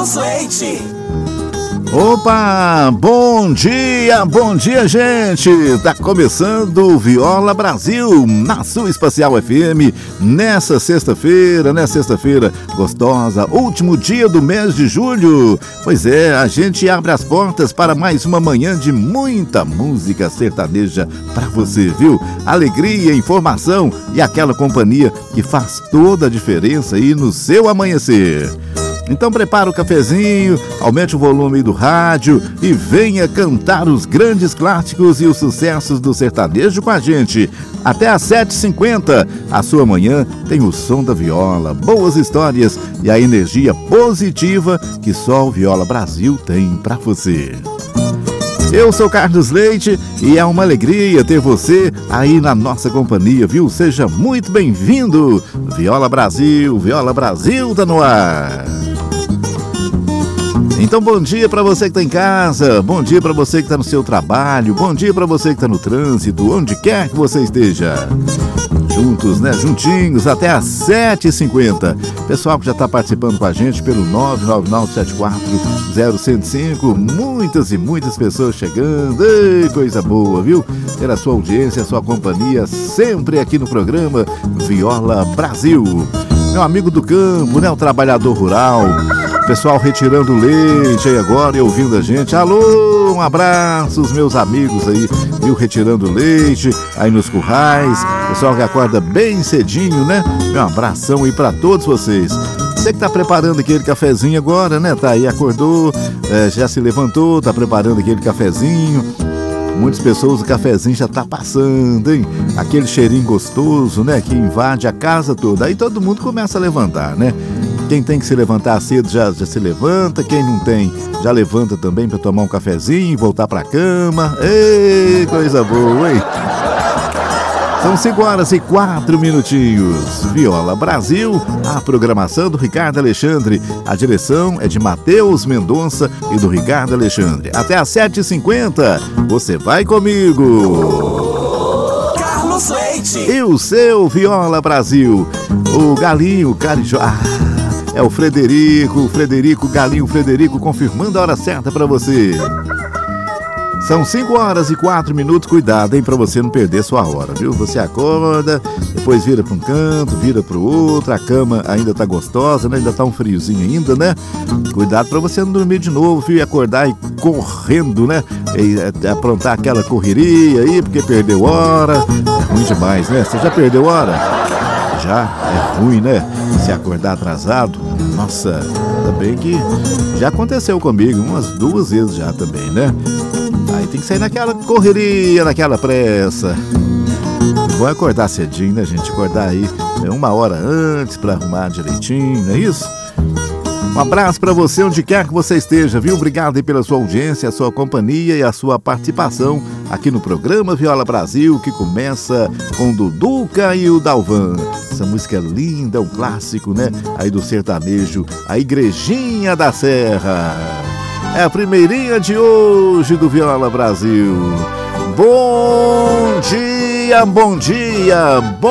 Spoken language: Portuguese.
Carlos Leite. Opa, bom dia, gente! Tá começando o Viola Brasil na sua Espacial FM nessa sexta-feira gostosa, último dia do mês de julho. Pois é, a gente abre as portas para mais uma manhã de muita música sertaneja pra você, viu? Alegria, informação e aquela companhia que faz toda a diferença aí no seu amanhecer. Então prepara o cafezinho, aumente o volume do rádio e venha cantar os grandes clássicos e os sucessos do sertanejo com a gente. Até às 7h50, a sua manhã tem o som da viola, boas histórias e a energia positiva que só o Viola Brasil tem pra você. Eu sou Carlos Leite e é uma alegria ter você aí na nossa companhia, viu? Seja muito bem-vindo! Viola Brasil tá no ar! Então bom dia para você que está em casa, bom dia para você que está no seu trabalho, bom dia para você que está no trânsito, onde quer que você esteja. Juntos, né? Juntinhos, até às 7h50. Pessoal que já está participando com a gente pelo 999740105. Muitas e muitas pessoas chegando. Ei, coisa boa, viu? Ter a sua audiência, a sua companhia sempre aqui no programa Viola Brasil. Meu amigo do campo, né? O trabalhador rural. Pessoal retirando leite aí agora e ouvindo a gente. Alô, um abraço, os meus amigos aí, viu, retirando leite aí nos currais. Pessoal que acorda bem cedinho, né? Meu abração aí pra todos vocês. Você que tá preparando aquele cafezinho agora, né? Tá aí, acordou, já se levantou, tá preparando aquele cafezinho. Muitas pessoas o cafezinho já tá passando, hein? Aquele cheirinho gostoso, né? Que invade a casa toda. Aí todo mundo começa a levantar, né? Quem tem que se levantar cedo já se levanta. Quem não tem, já levanta também para tomar um cafezinho, voltar para a cama. Ei, coisa boa, hein? São 5h04. Viola Brasil, a programação do Ricardo Alexandre. A direção é de Matheus Mendonça e do Ricardo Alexandre. Até às 7h50, você vai Carlos Leite. E o seu Viola Brasil, o Galinho Carijó. É o Frederico Galinho Frederico confirmando a hora certa para você. São 5h04, cuidado, hein, pra você não perder sua hora, viu? Você acorda, depois vira pra um canto, vira pro outro, a cama ainda tá gostosa, né? Ainda tá um friozinho ainda, né? Cuidado pra você não dormir de novo, viu? E acordar e correndo, né? E aprontar aquela correria aí, porque perdeu hora. É ruim demais, né? Você já perdeu hora? Já? É ruim, né? Se acordar atrasado. Nossa, ainda bem que já aconteceu comigo umas 2 vezes já também, né? Aí tem que sair naquela correria, naquela pressa. Vou acordar cedinho, né, gente? Acordar aí 1 hora antes pra arrumar direitinho, não é isso? Um abraço pra você onde quer que você esteja, viu? Obrigado aí pela sua audiência, a sua companhia e a sua participação aqui no programa Viola Brasil, que começa com o Duduca e o Dalvan. Essa música é linda, um clássico, né? Aí do sertanejo, a Igrejinha da Serra. É a primeirinha de hoje do Viola Brasil. Bom dia,